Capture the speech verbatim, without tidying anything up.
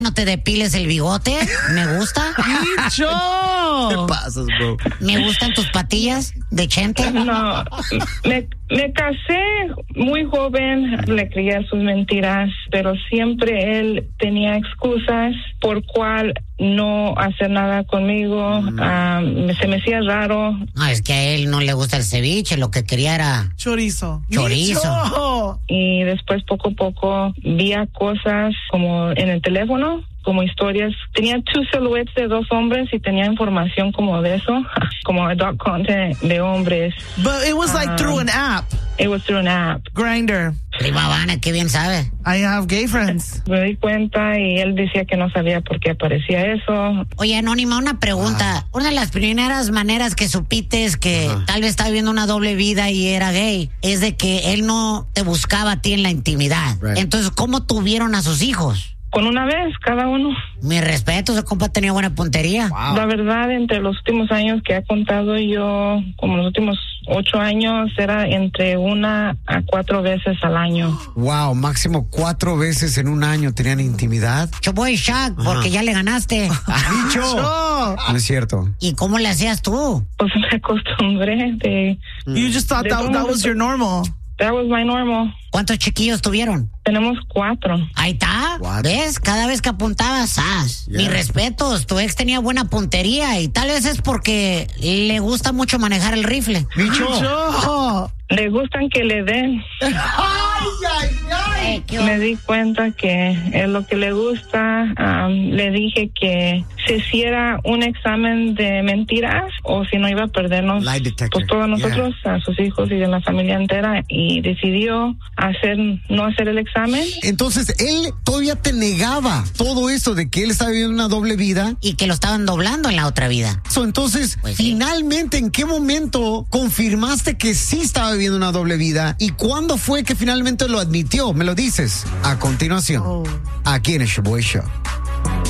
no te depiles el bigote. Me gusta. ¡Bicho! ¿Qué pasas, bro? Me gustan tus patillas de chente. No, me, me casé muy joven, le creía sus mentiras, pero siempre él tenía excusas por cual no hacer nada conmigo. Mm. Um, se me hacía raro. No, es que a él no le gusta el ceviche, lo que quería era chorizo. Chorizo. ¡Bicho! Y después poco a poco vi cosas como en el teléfono, como historias. Tenía two silhouettes de dos hombres y tenía información como de eso, como adult content de hombres. But it was like um, through an app. It was through an app. Grindr. Prima Vana, qué bien sabe. I have gay friends. Me di cuenta y él decía que no sabía por qué aparecía eso. Oye, Anónima, una pregunta. Una de las primeras maneras que supiste es que uh-huh. tal vez estaba viviendo una doble vida y era gay, es de que él no te buscaba a ti en la intimidad. Right. Entonces, ¿cómo tuvieron a sus hijos? Con una vez, cada uno. Mi respeto, ese compa tenía buena puntería. Wow. La verdad, entre los últimos años que he contado yo, como los últimos ocho años, era entre una a cuatro veces al año. Wow, máximo cuatro veces en un año tenían intimidad. Yo voy shock porque ya le ganaste. ¡Bicho! No es cierto. ¿Y cómo le hacías tú? Pues me acostumbré de... You just thought that, that was your normal. That was my normal. ¿Cuántos chiquillos tuvieron? Tenemos cuatro. Ahí está. What? ¿Ves? Cada vez que apuntabas, ¡zas! Yeah. Mis respetos. Tu ex tenía buena puntería y tal vez es porque le gusta mucho manejar el rifle. ¡Bicho! ¡Bicho! Le gustan que le den. ¡Ay, ay, ay! Eh, Me di cuenta que es lo que le gusta. Um, le dije que se hiciera un examen de mentiras o si no iba a perdernos pues todos nosotros, yeah. a sus hijos y de la familia entera, y decidió hacer no hacer el examen. Entonces él todavía te negaba todo eso de que él estaba viviendo una doble vida y que lo estaban doblando en la otra vida. So, entonces, pues finalmente, sí. ¿en qué momento confirmaste que sí estaba viviendo una doble vida y cuándo fue que finalmente lo admitió? Me lo dices a continuación, oh. aquí en el Shoboy Show.